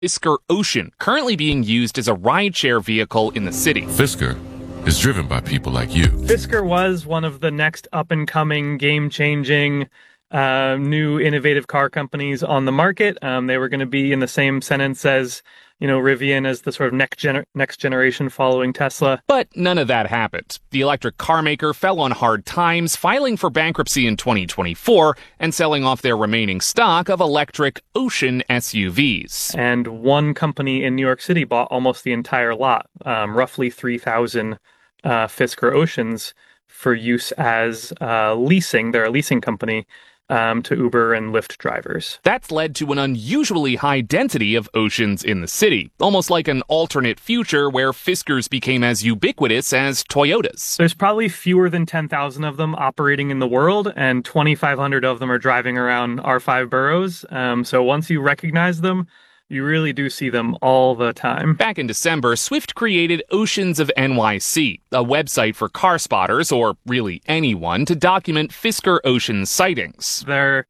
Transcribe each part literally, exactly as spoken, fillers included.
Fisker Ocean, currently being used as a rideshare vehicle in the city. Fisker is driven by people like you. Fisker was one of the next up-and-coming, game-changing, uh, new innovative car companies on the market. Um, they were going to be in the same sentence as, you know, Rivian as the sort of next, gener- next generation following Tesla. But none of that happened. The electric car maker fell on hard times, filing for bankruptcy in twenty twenty-four and selling off their remaining stock of electric Ocean S U Vs. And one company in New York City bought almost the entire lot, um, roughly three thousand uh, Fisker Oceans, for use as uh, leasing. They're a leasing company. Um, to Uber and Lyft drivers. That's led to an unusually high density of Oceans in the city, almost like an alternate future where Fiskers became as ubiquitous as Toyotas. There's probably fewer than ten thousand of them operating in the world, and twenty-five hundred of them are driving around our five boroughs. Um, so once you recognize them, you really do see them all the time. Back in December, Swift created Oceans of N Y C, a website for car spotters, or really anyone, to document Fisker Ocean sightings. There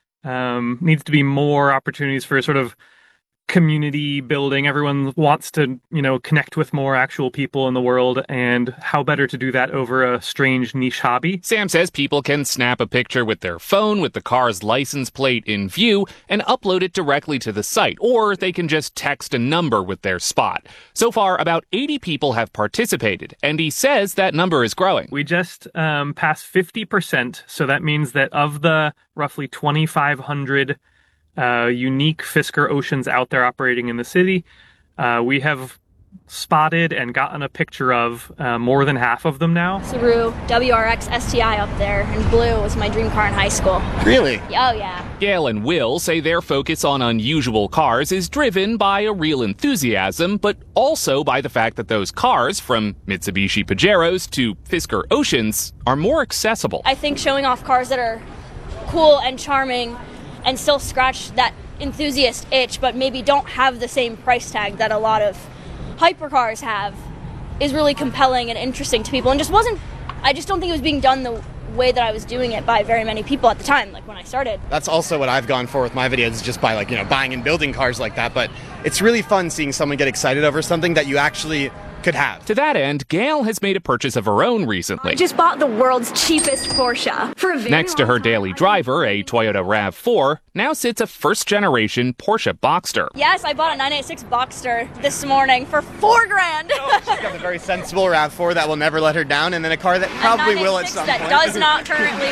um, needs to be more opportunities for sort of community building. Everyone wants to, you know, connect with more actual people in the world, and how better to do that over a strange niche hobby. Sam says people can snap a picture with their phone with the car's license plate in view and upload it directly to the site, or they can just text a number with their spot. So far, about eighty people have participated, and he says that number is growing. We just um, passed fifty percent, so that means that of the roughly twenty-five hundred Uh, unique Fisker Oceans out there operating in the city, uh, we have spotted and gotten a picture of uh, more than half of them now. Subaru W R X S T I up there, and blue was my dream car in high school. Really? Oh, yeah. Gail and Will say their focus on unusual cars is driven by a real enthusiasm, but also by the fact that those cars, from Mitsubishi Pajeros to Fisker Oceans, are more accessible. I think showing off cars that are cool and charming and still scratch that enthusiast itch, but maybe don't have the same price tag that a lot of hypercars have, is really compelling and interesting to people. And just wasn't, I just don't think it was being done the way that I was doing it by very many people at the time, like when I started. That's also what I've gone for with my videos, is just by like, you know, buying and building cars like that. But it's really fun seeing someone get excited over something that you actually could have. To that end, Gail has made a purchase of her own recently. I just bought the world's cheapest Porsche. For a very Next to her long time. daily driver, a Toyota RAV four, now sits a first-generation Porsche Boxster. Yes, I bought a nine eighty-six Boxster this morning for four grand. Oh, she's got a very sensible RAV four that will never let her down, and then a car that probably will at some that point. does not currently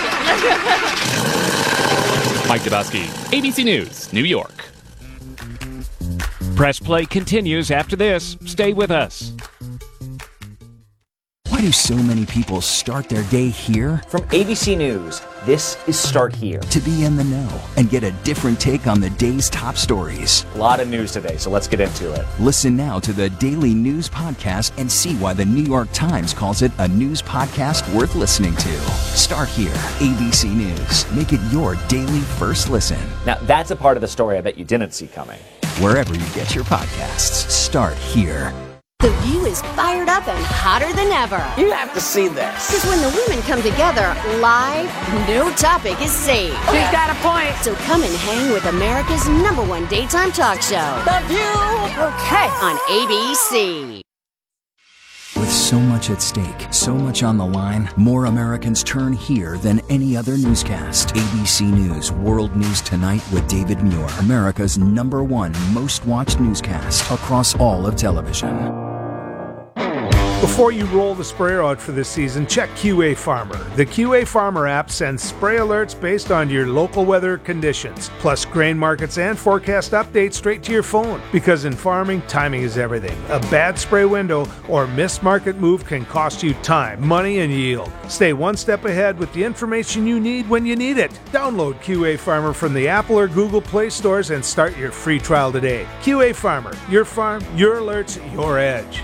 function. Mike Dubusky, A B C News, New York. Press Play continues after this. Stay with us. Why do so many people start their day here? From A B C News, this is Start Here. To be in the know and get a different take on the day's top stories. A lot of news today, so let's get into it. Listen now to the Daily News Podcast and see why the New York Times calls it a news podcast worth listening to. Start Here, A B C News. Make it your daily first listen. Now, that's a part of the story I bet you didn't see coming. Wherever you get your podcasts, start here. The View is fired up and hotter than ever. You have to see this. Because when the women come together live, no topic is safe. She's got a point. So come and hang with America's number one daytime talk show, The View, Okay. on A B C. With so much at stake, so much on the line, more Americans turn here than any other newscast. A B C News World News Tonight with David Muir, America's number one most watched newscast across all of television. Before you roll the sprayer out for this season, check Q A Farmer. The Q A Farmer app sends spray alerts based on your local weather conditions, plus grain markets and forecast updates straight to your phone. Because in farming, timing is everything. A bad spray window or missed market move can cost you time, money, and yield. Stay one step ahead with the information you need when you need it. Download Q A Farmer from the Apple or Google Play stores and start your free trial today. Q A Farmer, your farm, your alerts, your edge.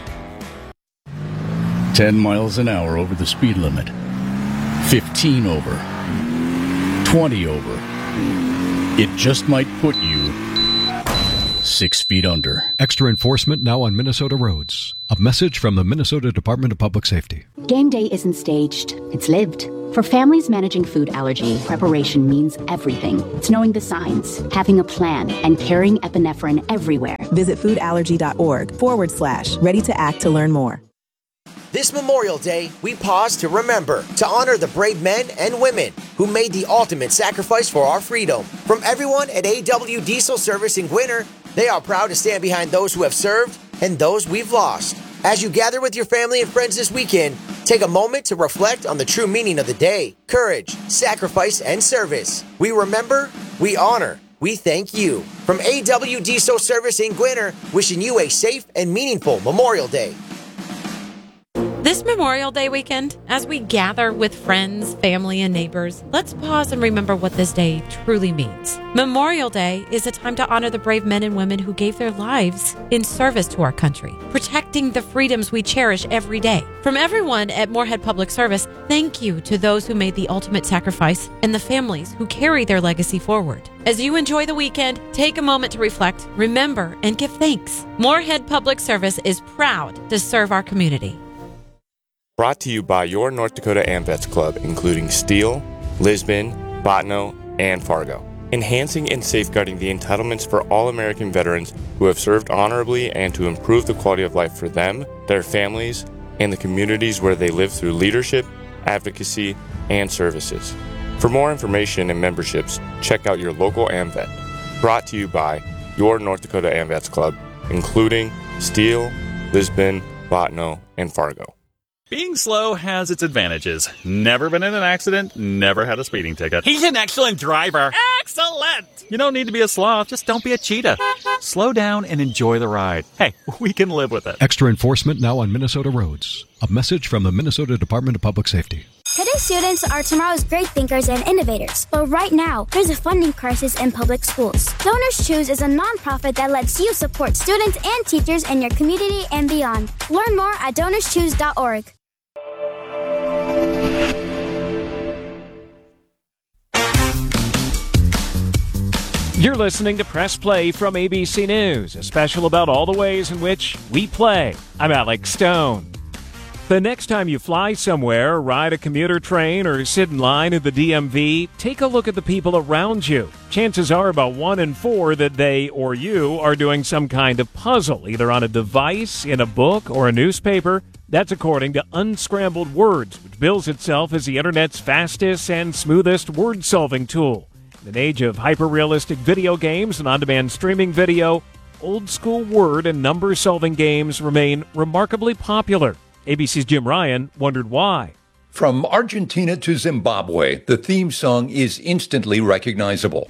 ten miles an hour over the speed limit. fifteen over. twenty over. It just might put you six feet under. Extra enforcement now on Minnesota roads. A message from the Minnesota Department of Public Safety. Game day isn't staged. It's lived. For families managing food allergy, preparation means everything. It's knowing the signs, having a plan, and carrying epinephrine everywhere. Visit foodallergy.org forward slash ready to act to learn more. This Memorial Day, we pause to remember, to honor the brave men and women who made the ultimate sacrifice for our freedom. From everyone at A W Diesel Service in Gwinner, they are proud to stand behind those who have served and those we've lost. As you gather with your family and friends this weekend, take a moment to reflect on the true meaning of the day: courage, sacrifice, and service. We remember, we honor, we thank you. From A W Diesel Service in Gwinner, wishing you a safe and meaningful Memorial Day. This Memorial Day weekend, as we gather with friends, family, and neighbors, let's pause and remember what this day truly means. Memorial Day is a time to honor the brave men and women who gave their lives in service to our country, protecting the freedoms we cherish every day. From everyone at Moorhead Public Service, thank you to those who made the ultimate sacrifice and the families who carry their legacy forward. As you enjoy the weekend, take a moment to reflect, remember, and give thanks. Moorhead Public Service is proud to serve our community. Brought to you by your North Dakota AMVETS Club, including Steele, Lisbon, Bottineau, and Fargo. Enhancing and safeguarding the entitlements for all American veterans who have served honorably and to improve the quality of life for them, their families, and the communities where they live through leadership, advocacy, and services. For more information and memberships, check out your local AMVET. Brought to you by your North Dakota AMVETS Club, including Steele, Lisbon, Bottineau, and Fargo. Being slow has its advantages. Never been in an accident, never had a speeding ticket. He's an excellent driver. Excellent! You don't need to be a sloth, just don't be a cheetah. Slow down and enjoy the ride. Hey, we can live with it. Extra enforcement now on Minnesota roads. A message from the Minnesota Department of Public Safety. Today's students are tomorrow's great thinkers and innovators. But right now, there's a funding crisis in public schools. Donors Choose is a nonprofit that lets you support students and teachers in your community and beyond. Learn more at donors choose dot org. You're listening to Press Play from A B C News, a special about all the ways in which we play. I'm Alex Stone. The next time you fly somewhere, ride a commuter train, or sit in line at the D M V, take a look at the people around you. Chances are about one in four that they or you are doing some kind of puzzle, either on a device, in a book, or a newspaper. That's according to Unscrambled Words, which bills itself as the internet's fastest and smoothest word-solving tool. In an age of hyper-realistic video games and on-demand streaming video, old-school word and number-solving games remain remarkably popular. A B C's Jim Ryan wondered why. From Argentina to Zimbabwe, the theme song is instantly recognizable.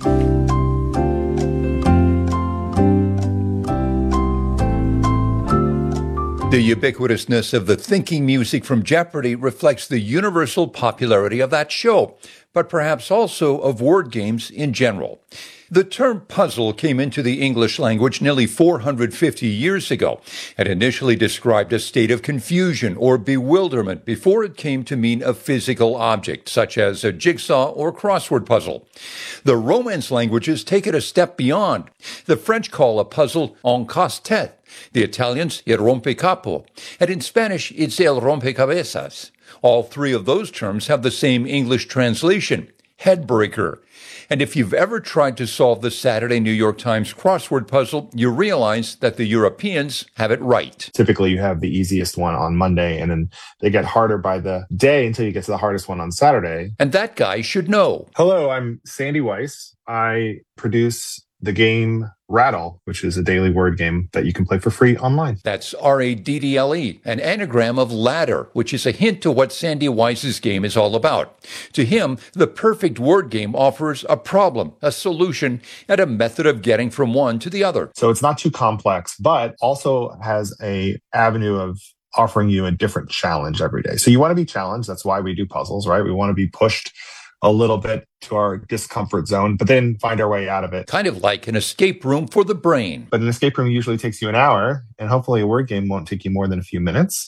The ubiquitousness of the thinking music from Jeopardy reflects the universal popularity of that show, but perhaps also of word games in general. The term puzzle came into the English language nearly four hundred fifty years ago and initially described a state of confusion or bewilderment before it came to mean a physical object, such as a jigsaw or crossword puzzle. The Romance languages take it a step beyond. The French call a puzzle un casse-tête, the Italians il rompecapo, and in Spanish it's el rompecabezas. All three of those terms have the same English translation, headbreaker. And if you've ever tried to solve the Saturday New York Times crossword puzzle, you realize that the Europeans have it right. Typically, you have the easiest one on Monday, and then they get harder by the day until you get to the hardest one on Saturday. And that guy should know. Hello, I'm Sandy Weiss. I produce the game Rattle, which is a daily word game that you can play for free online. That's R A D D L E, an anagram of ladder, which is a hint to what Sandy Weiss's game is all about. To him, the perfect word game offers a problem, a solution, and a method of getting from one to the other. So it's not too complex, but also has a avenue of offering you a different challenge every day. So you want to be challenged. That's why we do puzzles, right? We want to be pushed a little bit to our discomfort zone, but then find our way out of it. Kind of like an escape room for the brain. But an escape room usually takes you an hour, and hopefully a word game won't take you more than a few minutes.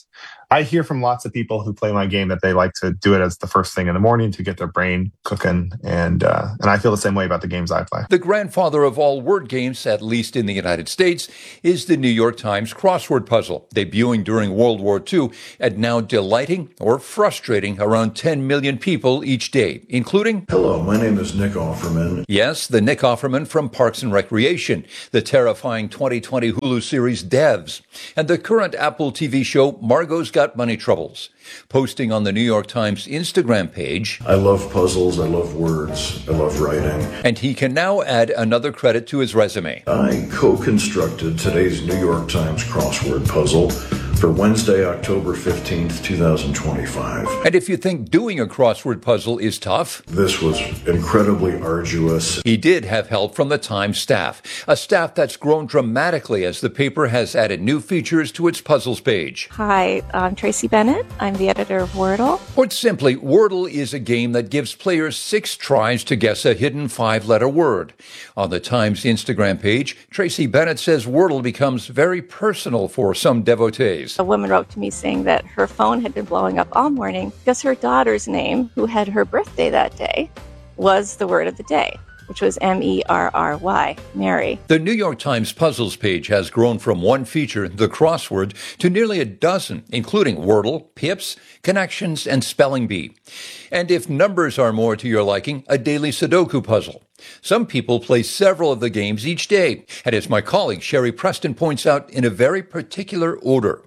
I hear from lots of people who play my game that they like to do it as the first thing in the morning to get their brain cooking. And uh, and I feel the same way about the games I play. The grandfather of all word games, at least in the United States, is the New York Times crossword puzzle, debuting during World War Two and now delighting or frustrating around ten million people each day, including... Hello, my name is Nick Offerman. Yes, the Nick Offerman from Parks and Recreation, the terrifying twenty twenty Hulu series Devs, and the current Apple T V show Margot's Got Money Troubles. Posting on the New York Times Instagram page, I love puzzles, I love words, I love writing. And he can now add another credit to his resume. I co-constructed today's New York Times crossword puzzle for Wednesday, October fifteenth, twenty twenty-five. And if you think doing a crossword puzzle is tough, this was incredibly arduous. He did have help from the Times staff, a staff that's grown dramatically as the paper has added new features to its puzzles page. Hi, I'm Tracy Bennett. I'm the editor of Wordle. Put simply, Wordle is a game that gives players six tries to guess a hidden five-letter word. On the Times Instagram page, Tracy Bennett says Wordle becomes very personal for some devotees. A woman wrote to me saying that her phone had been blowing up all morning because her daughter's name, who had her birthday that day, was the word of the day, which was M E R R Y, Mary. The New York Times Puzzles page has grown from one feature, the crossword, to nearly a dozen, including Wordle, Pips, Connections, and Spelling Bee. And if numbers are more to your liking, a daily Sudoku puzzle. Some people play several of the games each day, and as my colleague Sherry Preston points out, in a very particular order.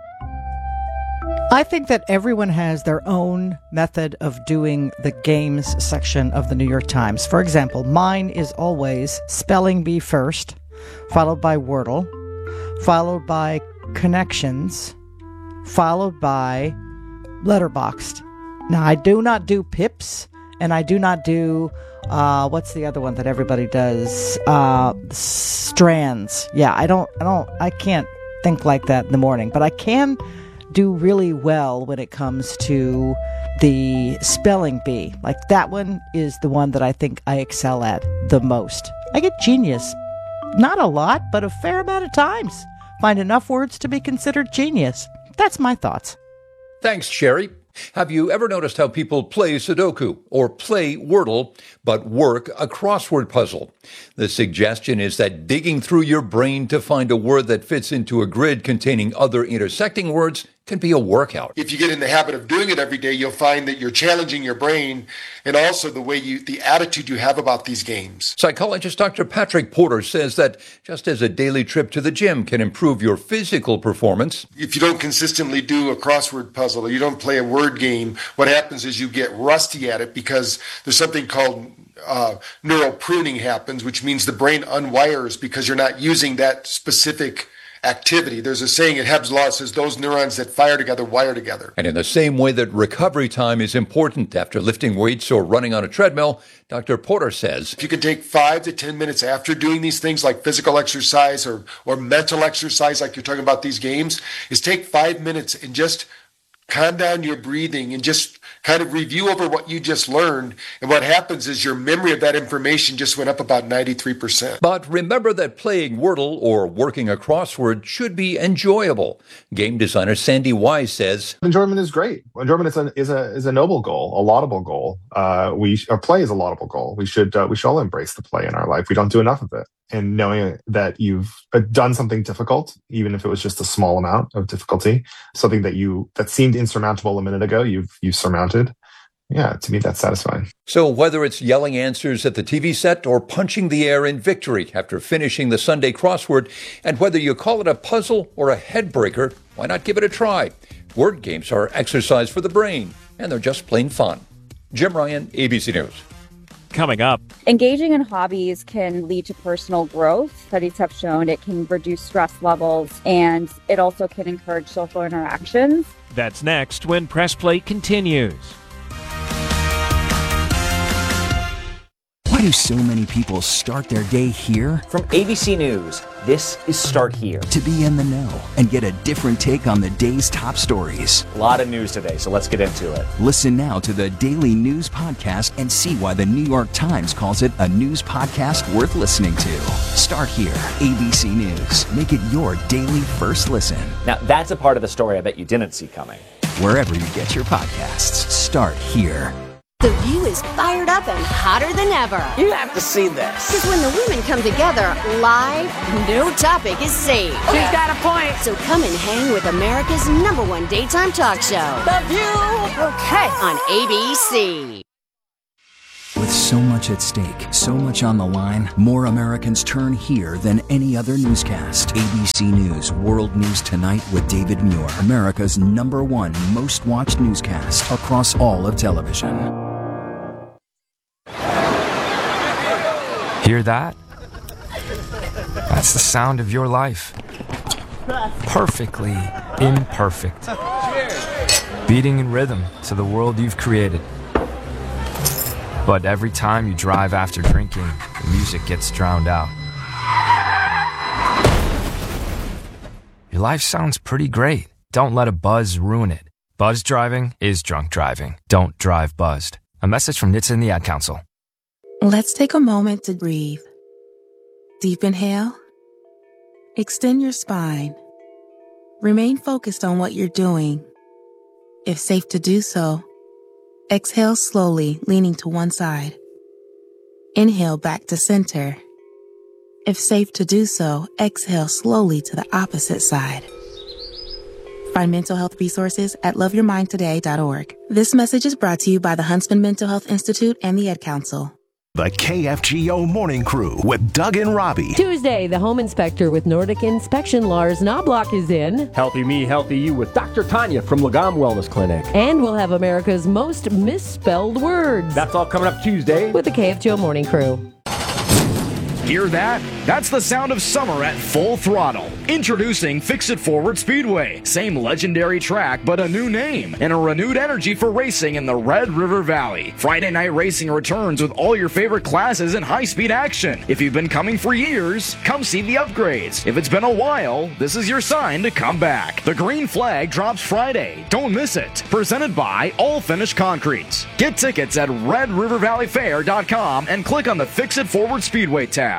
I think that everyone has their own method of doing the games section of the New York Times. For example, mine is always Spelling Bee first, followed by Wordle, followed by Connections, followed by Letterboxd. Now, I do not do Pips, and I do not do, uh, what's the other one that everybody does? Uh, Strands. Yeah, I don't, I don't, I can't think like that in the morning, but I can do really well when it comes to the Spelling Bee. Like, that one is the one that I think I excel at the most. I get genius. Not a lot, but a fair amount of times. Find enough words to be considered genius. That's my thoughts. Thanks, Sherry. Have you ever noticed how people play Sudoku or play Wordle, but work a crossword puzzle? The suggestion is that digging through your brain to find a word that fits into a grid containing other intersecting words can be a workout. If you get in the habit of doing it every day, you'll find that you're challenging your brain and also the way you, the attitude you have about these games. Psychologist Doctor Patrick Porter says that just as a daily trip to the gym can improve your physical performance, if you don't consistently do a crossword puzzle or you don't play a word game, what happens is you get rusty at it because there's something called uh, neural pruning happens, which means the brain unwires because you're not using that specific activity. There's a saying in Hebb's Law that says those neurons that fire together wire together. And in the same way that recovery time is important after lifting weights or running on a treadmill, Doctor Porter says, if you can take five to ten minutes after doing these things like physical exercise or, or mental exercise like you're talking about these games, is take five minutes and just calm down your breathing and just kind of review over what you just learned. And what happens is your memory of that information just went up about ninety-three percent. But remember that playing Wordle or working a crossword should be enjoyable. Game designer Sandy Wise says, enjoyment is great. Enjoyment is a is a is a noble goal, a laudable goal. Uh, we or play is a laudable goal. We should uh, we should all embrace the play in our life. We don't do enough of it. And knowing that you've done something difficult, even if it was just a small amount of difficulty, something that you that seemed insurmountable a minute ago, you've you surmounted. Yeah, to me, that's satisfying. So whether it's yelling answers at the T V set or punching the air in victory after finishing the Sunday crossword, and whether you call it a puzzle or a head breaker, why not give it a try? Word games are exercise for the brain, and they're just plain fun. Jim Ryan, A B C News. Coming up. Engaging in hobbies can lead to personal growth. Studies have shown it can reduce stress levels, and it also can encourage social interactions. That's next when Press Play continues. do so many people start their day here? From A B C News, this is Start Here. To be in the know and get a different take on the day's top stories. A lot of news today, so let's get into it. Listen now to the Daily News Podcast and see why the New York Times calls it a news podcast worth listening to. Start Here, A B C News. Make it your daily first listen. Now, that's a part of the story I bet you didn't see coming. Wherever you get your podcasts, start here. The View is fired up and hotter than ever. You have to see this. Because when the women come together live, no topic is safe. She's got a point. So come and hang with America's number one daytime talk show, The View. Okay. On A B C. With so much at stake, so much on the line, more Americans turn here than any other newscast. A B C News World News Tonight with David Muir, America's number one most watched newscast across all of television. Hear that? That's the sound of your life. Perfectly imperfect. Beating in rhythm to the world you've created. But every time you drive after drinking, the music gets drowned out. Your life sounds pretty great. Don't let a buzz ruin it. Buzz driving is drunk driving. Don't drive buzzed. A message from N H T S A and the Ad Council. Let's take a moment to breathe. Deep inhale. Extend your spine. Remain focused on what you're doing. If safe to do so, exhale slowly, leaning to one side. Inhale back to center. If safe to do so, exhale slowly to the opposite side. Find mental health resources at love your mind today dot org. This message is brought to you by the Huntsman Mental Health Institute and the Ad Council. The K F G O Morning Crew with Doug and Robbie. Tuesday, the home inspector with Nordic Inspection, Lars Knobloch, is in. Healthy Me, Healthy You with Doctor Tanya from Lagom Wellness Clinic. And we'll have America's most misspelled words. That's all coming up Tuesday with the K F G O Morning Crew. Hear that? That's the sound of summer at full throttle. Introducing Fix-It Forward Speedway. Same legendary track, but a new name and a renewed energy for racing in the Red River Valley. Friday night racing returns with all your favorite classes and high-speed action. If you've been coming for years, come see the upgrades. If it's been a while, this is your sign to come back. The green flag drops Friday. Don't miss it. Presented by All Finish Concrete. Get tickets at red river valley fair dot com and click on the Fix-It Forward Speedway tab.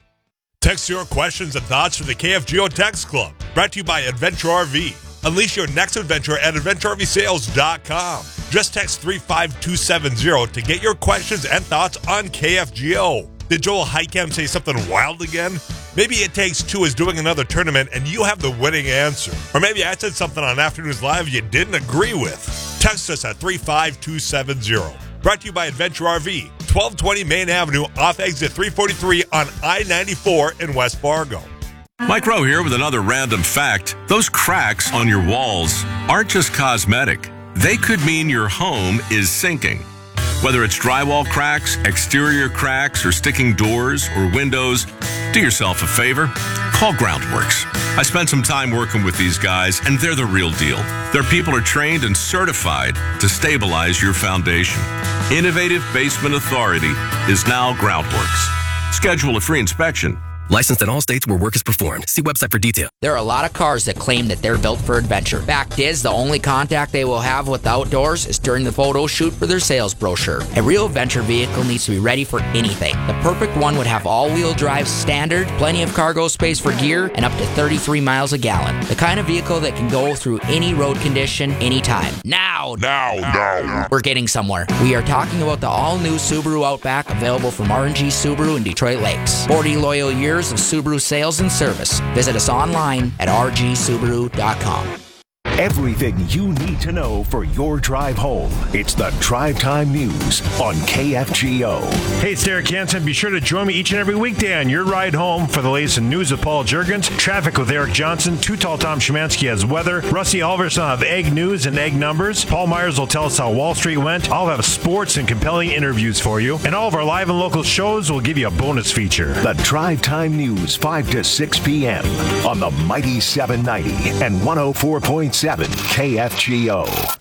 Text your questions and thoughts to the K F G O Text Club. Brought to you by Adventure R V. Unleash your next adventure at adventure r v sales dot com. Just text three five two seven zero to get your questions and thoughts on K F G O. Did Joel Heicam say something wild again? Maybe It Takes Two is doing another tournament and you have the winning answer. Or maybe I said something on Afternoons Live you didn't agree with. Text us at three five two seven zero. Brought to you by Adventure R V, twelve twenty Main Avenue off exit three forty-three on I ninety-four in West Fargo. Mike Rowe here with another random fact. Those cracks on your walls aren't just cosmetic. They could mean your home is sinking. Whether it's drywall cracks, exterior cracks, or sticking doors or windows, do yourself a favor. Call Groundworks. I spent some time working with these guys, and they're the real deal. Their people are trained and certified to stabilize your foundation. Innovative Basement Authority is now Groundworks. Schedule a free inspection. Licensed in all states where work is performed. See website for detail. There are a lot of cars that claim that they're built for adventure. Fact is, the only contact they will have with the outdoors is during the photo shoot for their sales brochure. A real adventure vehicle needs to be ready for anything. The perfect one would have all-wheel drive standard, plenty of cargo space for gear, and up to thirty-three miles a gallon. The kind of vehicle that can go through any road condition, anytime. Now! Now! Now! We're getting somewhere. We are talking about the all-new Subaru Outback, available from R and G Subaru in Detroit Lakes. forty loyal years of Subaru sales and service. Visit us online at r g subaru dot com. Everything you need to know for your drive home. It's the Drive Time News on K F G O. Hey, it's Derek Hansen. Be sure to join me each and every weekday on your ride home for the latest in news with Paul Juergens, traffic with Eric Johnson, Too Tall Tom Szymanski has weather, Rusty Alverson will have egg news and egg numbers, Paul Myers will tell us how Wall Street went, I'll have sports and compelling interviews for you, and all of our live and local shows will give you a bonus feature. The Drive Time News, five to six p.m. on the Mighty seven ninety and one oh four point seven K F G O.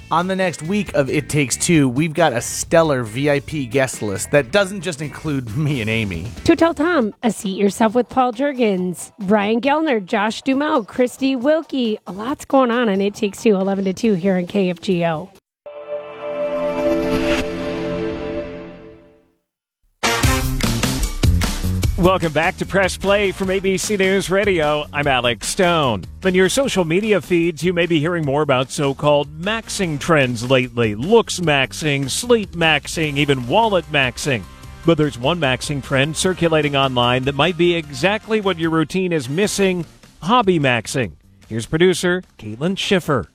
On the next week of It Takes Two, we've got a stellar V I P guest list that doesn't just include me and Amy. To Tell Tom, A Seat Yourself with Paul Juergens, Brian Gellner, Josh Duhamel, Christy Wilkie. A lot's going on on It Takes Two, eleven to two here on K F G O. Welcome back to Press Play from A B C News Radio. I'm Alex Stone. In your social media feeds, you may be hearing more about so-called maxing trends lately. Looks maxing, sleep maxing, even wallet maxing. But there's one maxing trend circulating online that might be exactly what your routine is missing: hobby maxing. Here's producer Caitlin Schiffer.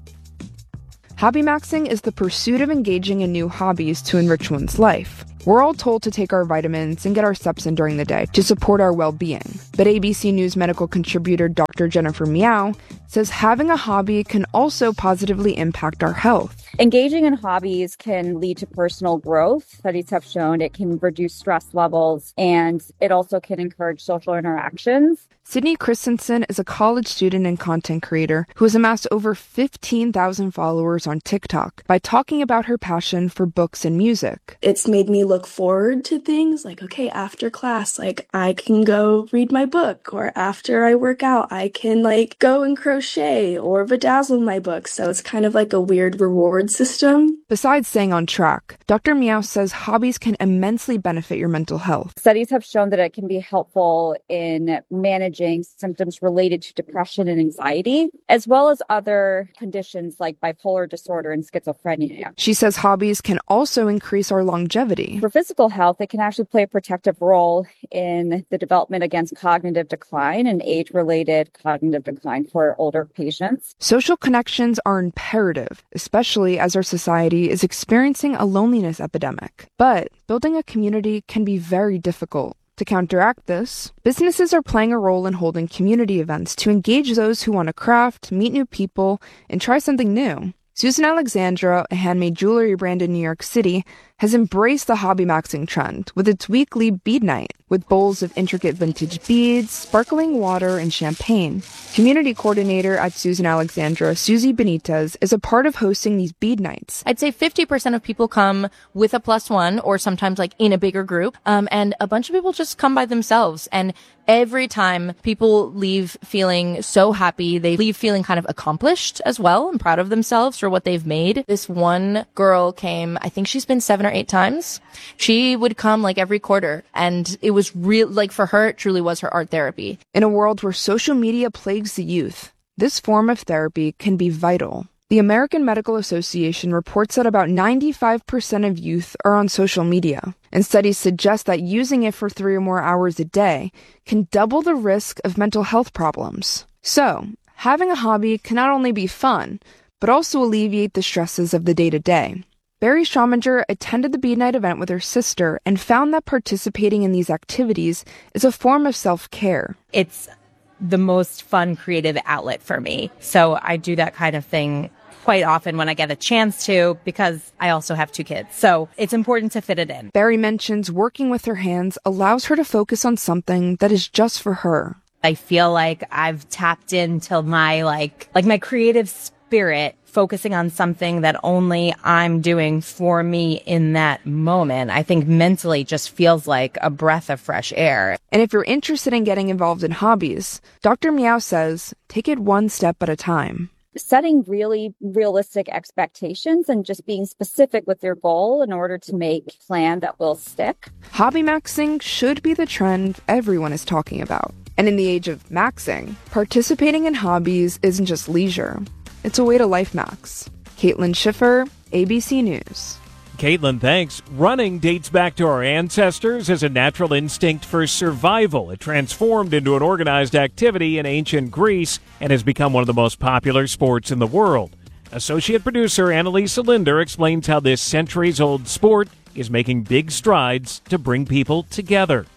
Hobby maxing is the pursuit of engaging in new hobbies to enrich one's life. We're all told to take our vitamins and get our steps in during the day to support our well-being. But A B C News medical contributor Doctor Jennifer Meow says having a hobby can also positively impact our health. Engaging in hobbies can lead to personal growth. Studies have shown it can reduce stress levels, and it also can encourage social interactions. Sydney Christensen is a college student and content creator who has amassed over fifteen thousand followers on TikTok by talking about her passion for books and music. It's made me look forward to things like, okay, after class, like I can go read my book, or after I work out, I can like go and crochet or bedazzle my book. So it's kind of like a weird reward system. Besides staying on track, Doctor Meow says hobbies can immensely benefit your mental health. Studies have shown that it can be helpful in managing symptoms related to depression and anxiety, as well as other conditions like bipolar disorder and schizophrenia. She says hobbies can also increase our longevity. For physical health, it can actually play a protective role in the development against cognitive decline and age-related cognitive decline for older patients. Social connections are imperative, especially as our society is experiencing a loneliness epidemic. But building a community can be very difficult. To counteract this, businesses are playing a role in holding community events to engage those who want to craft, meet new people, and try something new. Susan Alexandra, a handmade jewelry brand in New York City, has embraced the hobby maxing trend with its weekly bead night, with bowls of intricate vintage beads, sparkling water, and champagne. Community coordinator at Susan Alexandra, Susie Benitez, is a part of hosting these bead nights. I'd say fifty percent of people come with a plus one, or sometimes like in a bigger group, um, and a bunch of people just come by themselves. And every time people leave feeling so happy, they leave feeling kind of accomplished as well and proud of themselves for what they've made. This one girl came, I think she's been seven or eight times. She would come like every quarter, and it was real, like for her, it truly was her art therapy. In a world where social media plagues the youth, this form of therapy can be vital. The American Medical Association reports that about ninety-five percent of youth are on social media, and studies suggest that using it for three or more hours a day can double the risk of mental health problems. So, having a hobby can not only be fun, but also alleviate the stresses of the day-to-day. Barry Schauminger attended the Bead Night event with her sister and found that participating in these activities is a form of self-care. It's the most fun creative outlet for me. So I do that kind of thing quite often when I get a chance to, because I also have two kids. So it's important to fit it in. Barry mentions working with her hands allows her to focus on something that is just for her. I feel like I've tapped into my like like my creative spirit, focusing on something that only I'm doing for me in that moment. I think mentally just feels like a breath of fresh air. And if you're interested in getting involved in hobbies, Doctor Meow says, take it one step at a time. Setting really realistic expectations and just being specific with your goal in order to make a plan that will stick. Hobby maxing should be the trend everyone is talking about. And in the age of maxing, participating in hobbies isn't just leisure. It's a way to life max. Caitlin Schiffer, A B C News. Caitlin, thanks. Running dates back to our ancestors as a natural instinct for survival. It transformed into an organized activity in ancient Greece and has become one of the most popular sports in the world. Associate producer Annalisa Linder explains how this centuries-old sport is making big strides to bring people together.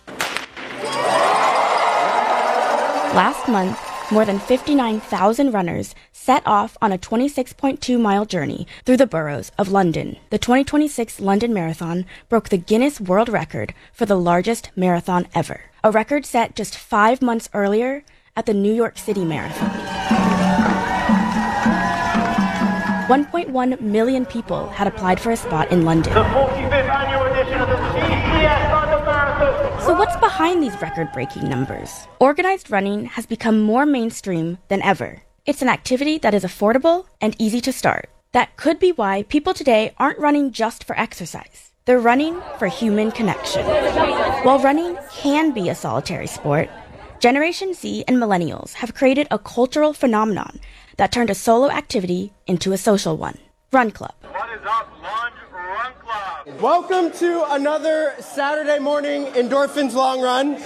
Last month, more than fifty-nine thousand runners set off on a twenty-six point two mile journey through the boroughs of London. The twenty twenty-six London Marathon broke the Guinness World Record for the largest marathon ever, a record set just five months earlier at the New York City Marathon. one point one million people had applied for a spot in London. The forty-fifth annual edition of the C T S London Marathon. So what's behind these record-breaking numbers? Organized running has become more mainstream than ever. It's an activity that is affordable and easy to start. That could be why people today aren't running just for exercise. They're running for human connection. While running can be a solitary sport, Generation Z and millennials have created a cultural phenomenon that turned a solo activity into a social one. Run Club. What is up, Lund Run Club? Welcome to another Saturday morning Endorphins Long Run.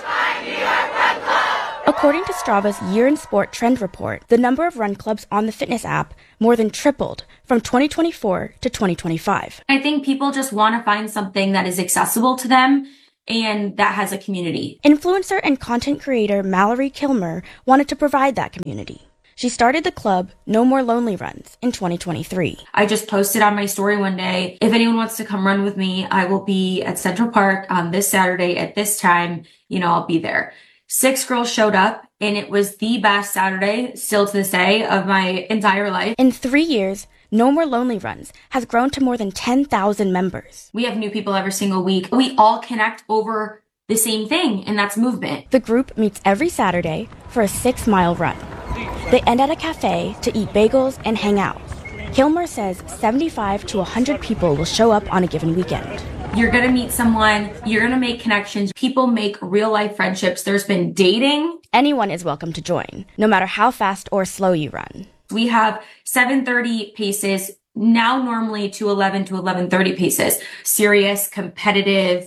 According to Strava's Year in Sport Trend Report, the number of run clubs on the fitness app more than tripled from twenty twenty-four to twenty twenty-five. I think people just want to find something that is accessible to them and that has a community. Influencer and content creator Mallory Kilmer wanted to provide that community. She started the club No More Lonely Runs in twenty twenty-three. I just posted on my story one day, if anyone wants to come run with me, I will be at Central Park on this Saturday at this time. You know, I'll be there. Six girls showed up, and it was the best Saturday, still to this day, of my entire life. In three years, No More Lonely Runs has grown to more than ten thousand members. We have new people every single week. We all connect over the same thing, and that's movement. The group meets every Saturday for a six-mile run. They end at a cafe to eat bagels and hang out. Kilmer says seventy-five to one hundred people will show up on a given weekend. You're going to meet someone, you're going to make connections. People make real life friendships. There's been dating. Anyone is welcome to join, no matter how fast or slow you run. We have seven thirty paces, now normally to eleven to eleven thirty paces. Serious, competitive,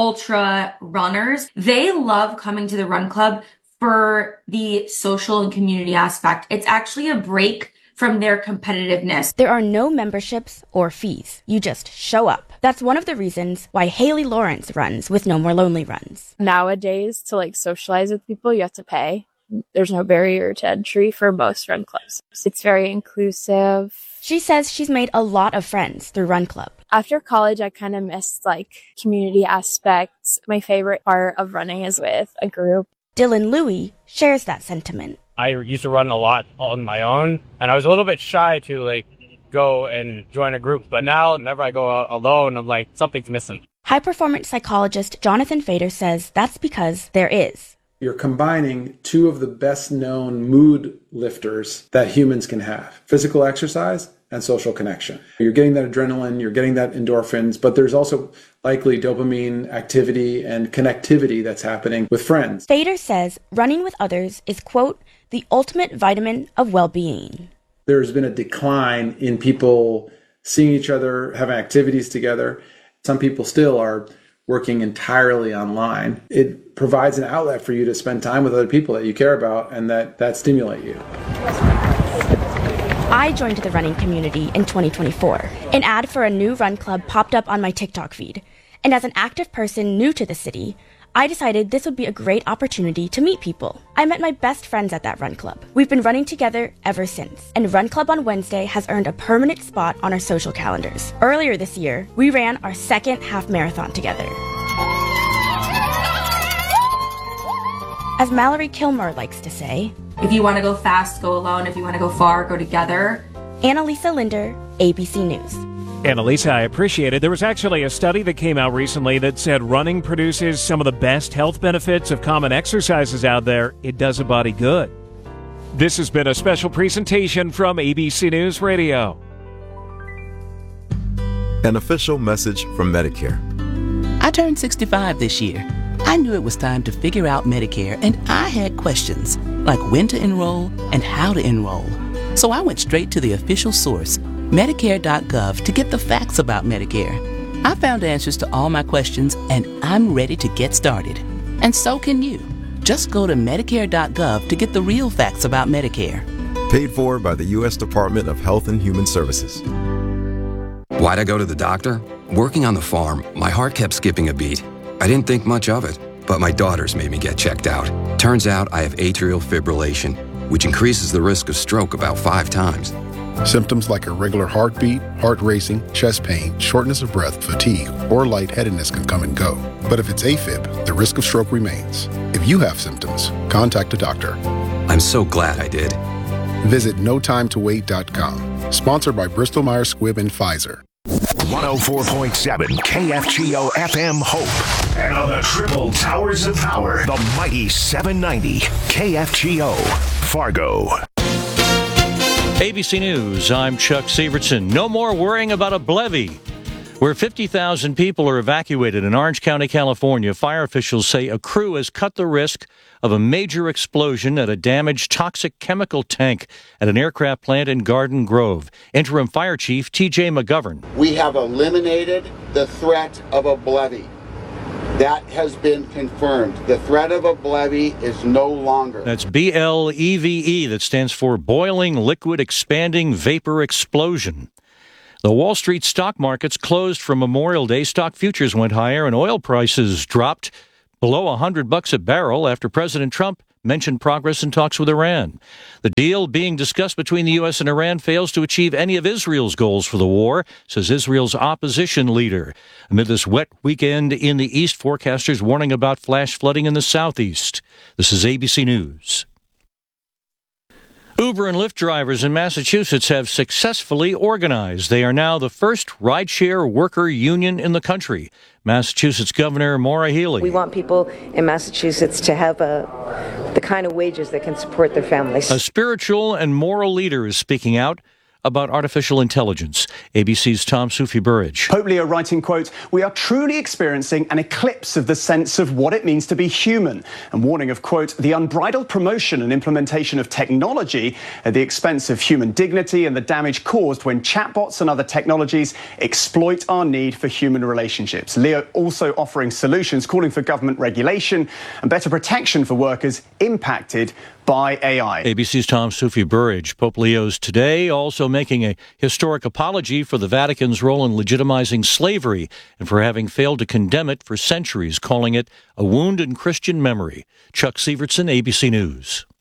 ultra runners. They love coming to the run club for the social and community aspect. It's actually a break from their competitiveness. There are no memberships or fees. You just show up. That's one of the reasons why Haley Lawrence runs with No More Lonely Runs. Nowadays, to like socialize with people, you have to pay. There's no barrier to entry for most run clubs. It's very inclusive. She says she's made a lot of friends through Run Club. After college, I kind of missed like community aspects. My favorite part of running is with a group. Dylan Louie shares that sentiment. I used to run a lot on my own, and I was a little bit shy to like go and join a group. But now, whenever I go alone, I'm like, something's missing. High-performance psychologist Jonathan Fader says that's because there is. You're combining two of the best-known mood lifters that humans can have: physical exercise and social connection. You're getting that adrenaline, you're getting that endorphins, but there's also likely dopamine activity and connectivity that's happening with friends. Fader says running with others is, quote, the ultimate vitamin of well-being. There's been a decline in people seeing each other, having activities together. Some people still are working entirely online. It provides an outlet for you to spend time with other people that you care about and that, that stimulate you. I joined the running community in twenty twenty-four. An ad for a new run club popped up on my TikTok feed. And as an active person new to the city, I decided this would be a great opportunity to meet people. I met my best friends at that run club. We've been running together ever since, and Run Club on Wednesday has earned a permanent spot on our social calendars. Earlier this year, we ran our second half marathon together. As Mallory Kilmer likes to say, if you want to go fast, go alone. If you want to go far, go together. Annalisa Linder, A B C News. Annalisa, I appreciate it. There was actually a study that came out recently that said running produces some of the best health benefits of common exercises out there. It does a body good. This has been a special presentation from A B C News Radio. An official message from Medicare. I turned sixty-five this year. I knew it was time to figure out Medicare, and I had questions, like when to enroll and how to enroll. So I went straight to the official source, Medicare dot gov, to get the facts about Medicare. I found answers to all my questions, and I'm ready to get started. And so can you. Just go to Medicare dot gov to get the real facts about Medicare. Paid for by the U S Department of Health and Human Services. Why'd I go to the doctor? Working on the farm, my heart kept skipping a beat. I didn't think much of it, but my daughters made me get checked out. Turns out I have atrial fibrillation, which increases the risk of stroke about five times. Symptoms like irregular heartbeat, heart racing, chest pain, shortness of breath, fatigue, or lightheadedness can come and go. But if it's AFib, the risk of stroke remains. If you have symptoms, contact a doctor. I'm so glad I did. Visit no time to wait dot com. Sponsored by Bristol Myers Squibb and Pfizer. one oh four point seven K F G O F M Hope. And on the triple towers of power, the mighty seven ninety K F G O Fargo. A B C News, I'm Chuck Severson. No more worrying about a Blevy. Where fifty thousand people are evacuated in Orange County, California, fire officials say a crew has cut the risk of a major explosion at a damaged toxic chemical tank at an aircraft plant in Garden Grove. Interim Fire Chief T J McGovern. We have eliminated the threat of a Blevy. That has been confirmed. The threat of a Blevy is no longer. That's B L E V E. That stands for Boiling Liquid Expanding Vapor Explosion. The Wall Street stock markets closed for Memorial Day. Stock futures went higher and oil prices dropped below one hundred bucks a barrel after President Trump mentioned progress in talks with Iran. The deal being discussed between the U S and Iran fails to achieve any of Israel's goals for the war, says Israel's opposition leader. Amid this wet weekend in the east, forecasters warning about flash flooding in the southeast. This is A B C News. Uber and Lyft drivers in Massachusetts have successfully organized. They are now the first rideshare worker union in the country. Massachusetts Governor Maura Healey. We want people in Massachusetts to have a, the kind of wages that can support their families. A spiritual and moral leader is speaking out about artificial intelligence. A B C's Tom Sufi-Burridge. Pope Leo writing, quote, "We are truly experiencing an eclipse of the sense of what it means to be human," and warning of, quote, "the unbridled promotion and implementation of technology at the expense of human dignity and the damage caused when chatbots and other technologies exploit our need for human relationships." Leo also offering solutions, calling for government regulation and better protection for workers impacted by A I. A B C's Tom Sufi-Burridge. Pope Leo's today also making a historic apology for the Vatican's role in legitimizing slavery and for having failed to condemn it for centuries, calling it a wound in Christian memory. Chuck Severson, A B C News.